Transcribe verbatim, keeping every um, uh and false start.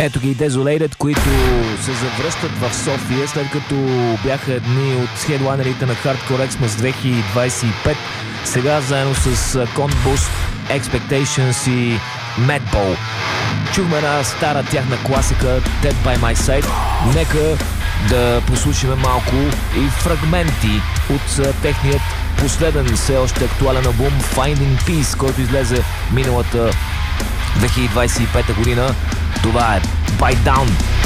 Ето ги Desolated, които се завръщат в София, след като бяха едни от хедлайнерите на Hardcore Xmas две хиляди двадесет и пет. Сега заедно с Conboost, Expectations и Madball. Чухме една стара тяхна класика Dead by My Side. Нека да послушаме малко и фрагменти от техният последен все още актуален албум Finding Peace, който излезе миналата две хиляди двадесет и пета година. Това е Bite Down.